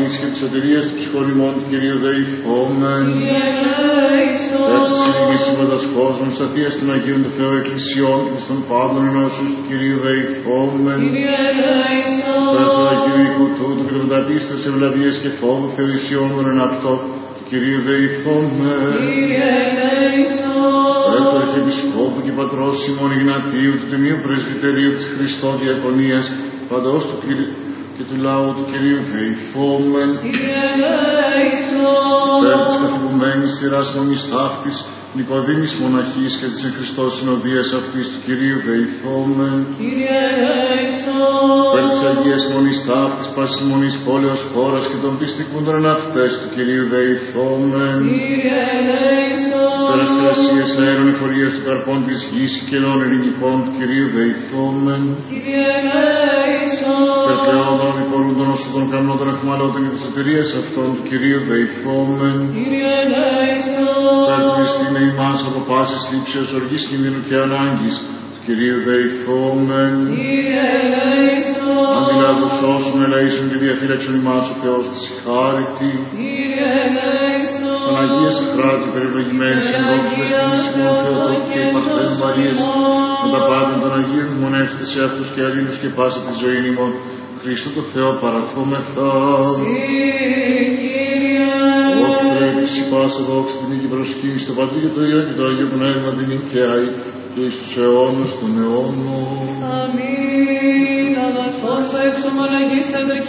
παραδείγματος και της σωτηρίας του ψυχών ημών του Κυρίου δεηθόμεν. Επ' της συνηγήσιμας κόσμων, σταθείας των Αγίων του Θεού Εκκλησιών και των πάντων ενώσεως του Κυρίου δεηθόμεν. Επ' του Αγίου οίκου τούτου και των μεταπίστεως ευλαβίας και φόβου Θεοησιών των εναυτών του Κυρίου δεηθόμεν. Επ' του Αρχιεπισκόπου και Πατρός Σιμών Ιγνατίου του Τιμίου Πρεσβυτερίου της Χριστό Διακονίας παντός του Κυρίου και του λαού του Κυρίου δεηθόμεν. Επ' της καθηγουμένης σειράς μονής ταύτης Νικοδήμης μοναχής και της εν Χριστώ συνοδείας αυτής του Κυρίου δεηθόμεν. Επ' της Αγίας μονής ταύτης πάσης μονής πόλεως χώρας και των πιστικούντων εν αυτές του Κυρίου δεηθόμεν. Επ' εκκλησίας αέρων εφορίας του καρπών της γης και κενών ελληνικών του Κυρίου δεηθόμεν. Επ' πλεόντων διπορούντων όσο των καμνών εχμαλώτων και της σωτηρίας αυτών του Κυρίου δεηθόμεν. Επ' Χριστίνε ημάς από πάσης λήψεως οργής κινδύνου και ανάγκης του Κυρίου δεηθόμεν. Αντιλάβους όσων ελέησον και διαφύλαξον ημάς ο Θεός της χάρητη. Στον Αγία Συχράτη περιευλογημένης συμβόλους δεσποινής ημών Θεοτόκου και υπαρθένου Μαρίας με τα πάντα των Αγίων μονεύστε σε αυτούς και αλλήλους και πάσα τη ζωή ημών Χριστού το Θεό παραχόμεθα. Όχι πρέπει σοι πάσα δόξη την νίκη προσκύνη στο Πατρί και το Υιό και το Αγίο Πνεύμα την νικαιάη και εις τους αιώνους των αιώνων. Αμήν. Αδελφός θα εξομολογήστε